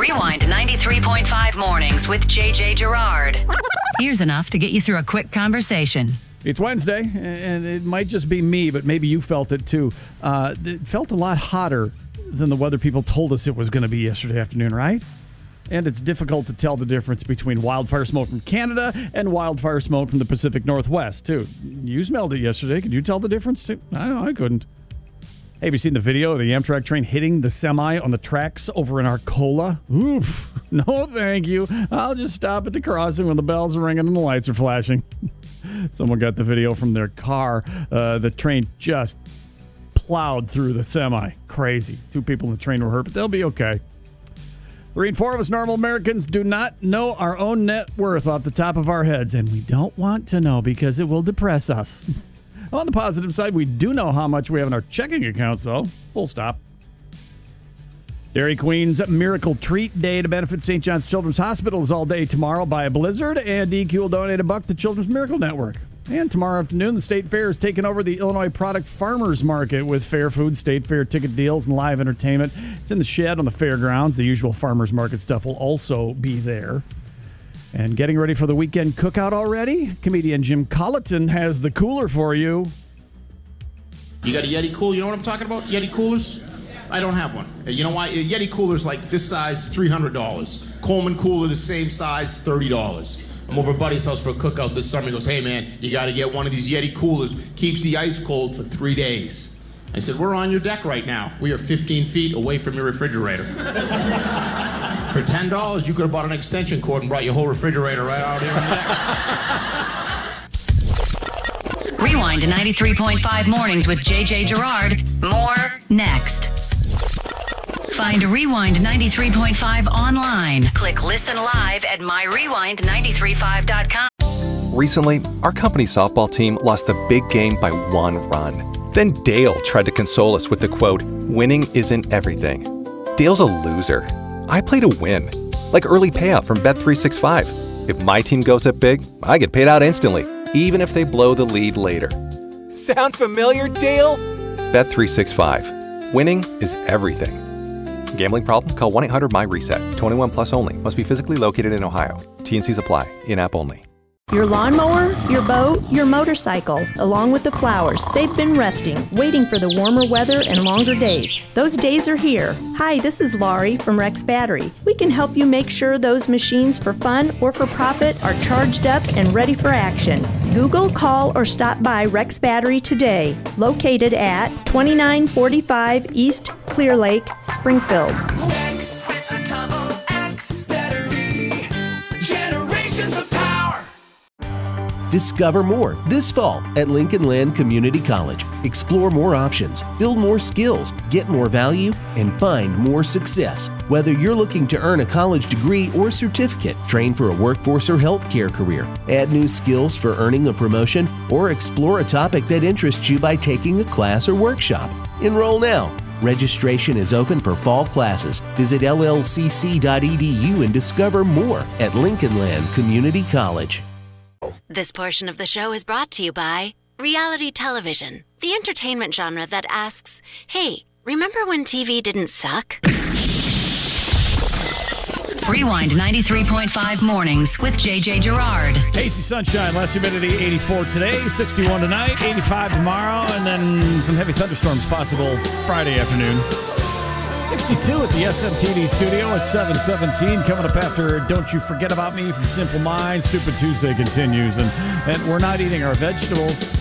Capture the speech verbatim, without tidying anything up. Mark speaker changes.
Speaker 1: Rewind ninety-three point five Mornings with J J Gerard. Here's enough to get you through a quick conversation.
Speaker 2: It's Wednesday, and it might just be me, but maybe you felt it too. Uh, it felt a lot hotter than the weather people told us it was going to be yesterday afternoon, right? And it's difficult to tell the difference between wildfire smoke from Canada and wildfire smoke from the Pacific Northwest, too. You smelled it yesterday. Could you tell the difference, too? I, I couldn't. Hey, have you seen the video of the Amtrak train hitting the semi on the tracks over in Arcola? Oof. No, thank you. I'll just stop at the crossing when the bells are ringing and the lights are flashing. Someone got the video from their car. Uh, the train just plowed through the semi. Crazy. Two people in the train were hurt, but they'll be okay. Three and four of us normal Americans do not know our own net worth off the top of our heads, and we don't want to know because it will depress us. On the positive side, we do know how much we have in our checking accounts, though. Full stop. Dairy Queen's Miracle Treat Day to benefit Saint John's Children's Hospital is all day tomorrow by a blizzard, and D Q will donate a buck to Children's Miracle Network. And tomorrow afternoon, the State Fair is taking over the Illinois Product Farmers Market with fair food, State Fair ticket deals, and live entertainment. It's in the shed on the fairgrounds. The usual farmers market stuff will also be there. And getting ready for the weekend cookout already? Comedian Jim Colleton has the cooler for you.
Speaker 3: You got a Yeti cooler? You know what I'm talking about? Yeti coolers? I don't have one. You know why? A Yeti cooler's like this size, three hundred dollars. Coleman cooler, the same size, thirty dollars. I'm over at Buddy's house for a cookout this summer. He goes, hey man, you got to get one of these Yeti coolers. Keeps the ice cold for three days. I said, we're on your deck right now. We are fifteen feet away from your refrigerator. For ten dollars, you could have bought an extension cord and brought your whole refrigerator right out here on the deck.
Speaker 1: Rewind to ninety-three point five Mornings with J J Gerard. More next. Find Rewind ninety-three point five online. Click Listen Live at my rewind nine three five dot com.
Speaker 4: Recently, our company softball team lost the big game by one run. Then Dale tried to console us with the quote, winning isn't everything. Dale's a loser. I play to win. Like early payout from Bet three sixty-five. If my team goes up big, I get paid out instantly, even if they blow the lead later. Sound familiar, Dale? Bet three sixty-five. Winning is everything. Gambling problem? Call one eight hundred my reset. twenty-one plus only. Must be physically located in Ohio. T and Cs apply. In-app only.
Speaker 5: Your lawnmower, your boat, your motorcycle, along with the flowers, they've been resting, waiting for the warmer weather and longer days. Those days are here. Hi, this is Laurie from Rex Battery. We can help you make sure those machines for fun or for profit are charged up and ready for action. Google, call, or stop by Rex Battery today, located at twenty-nine forty-five East Clear Lake, Springfield.
Speaker 6: Rex with a double X battery. Generations of power.
Speaker 7: Discover more this fall at Lincoln Land Community College. Explore more options, build more skills, get more value, and find more success. Whether you're looking to earn a college degree or certificate, train for a workforce or healthcare career, add new skills for earning a promotion, or explore a topic that interests you by taking a class or workshop. Enroll now. Registration is open for fall classes. Visit L L C C dot E D U and discover more at Lincoln Land Community College.
Speaker 8: This portion of the show is brought to you by reality television, the entertainment genre that asks, hey, remember when T V didn't suck?
Speaker 1: Rewind ninety-three point five Mornings with J J Gerard.
Speaker 2: Hazy sunshine, less humidity, eighty-four today, sixty-one tonight, eighty-five tomorrow, and then some heavy thunderstorms possible Friday afternoon. sixty-two at the S M T D studio at seven seventeen. Coming up after Don't You Forget About Me from Simple Minds. Stupid Tuesday continues, and, and we're not eating our vegetables.